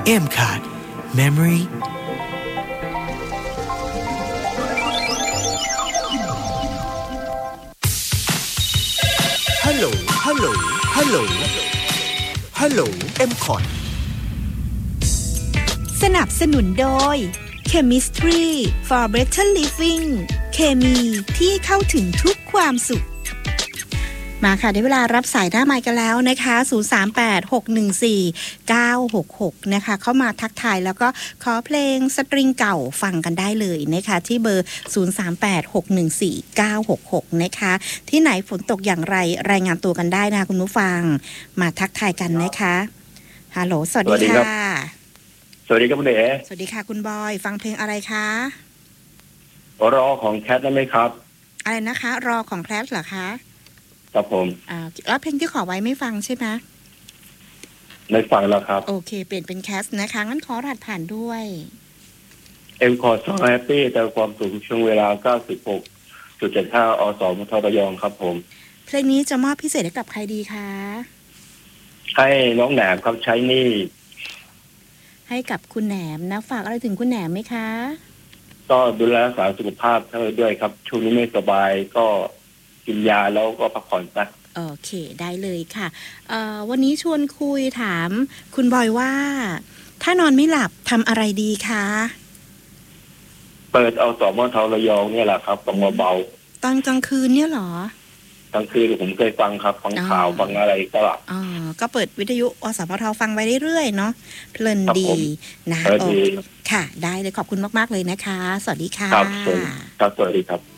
M-Card Memory ฮัลโหลฮัลโหลฮัลโหลฮัลโหล M-Card สนับสนุนโดย Chemistry for Better Living เคมีที่เข้าถึงทุกความสุขมาค่ะได้เวลารับสายหน้าไมค์กันแล้วนะคะ038-614-966นะคะเข้ามาทักทายแล้วก็ขอเพลงสตริงเก่าฟังกันได้เลยนะคะที่เบอร์038-614-966นะคะที่ไหนฝนตกอย่างไรรายงานตัวกันได้นะคุณผู้ฟังมาทักทายกันนะคะฮัลโหลสวัสดีค่ะสวัสดีครับคุณเอ๋สวัสดีค่ะคุณบอยฟังเพลงอะไรคะรอของแคทได้ไหมครับอะไรนะคะรอของแคทเหรอคะครับผมแล้วเพลงที่ขอไว้ไม่ฟังใช่ไหมไม่ฟังแล้วครับโอเคเปลี่ยนเป็นแคสนะคะงั้นขอรหัสผ่านด้วย M-Card 2 Happy แต่ความสูงช่วงเวลา 96.75 อสมทระยองครับผมเพลงนี้จะมอบพิเศษให้กับใครดีคะให้น้องแหนมครับใช้หนี้ให้กับคุณแหนมนะฝากอะไรถึงคุณแหนมไหมคะก็ดูแลรักษาสุขภาพเธอด้วยครับช่วงนี้ไม่สบายก็กินยาแล้วก็พักผ่อนซะโอเคได้เลยค่ะวันนี้ชวนคุยถามคุณบอยว่าถ้านอนไม่หลับทำอะไรดีคะเปิดเอาสมทระยองเนี่ยแหละครับฟังเบาๆตอนกลางคืนเนี่ยเหรอกลางคืนผมเคยฟังครับฟังข่าวฟังอะไรก็หลับก็เปิดวิทยุอสมทฟังไปเรื่อยๆเนาะเพลินดีนะโอเคค่ะได้เลยขอบคุณมากๆเลยนะคะสวัสดีค่ะครับสวัสดีครับ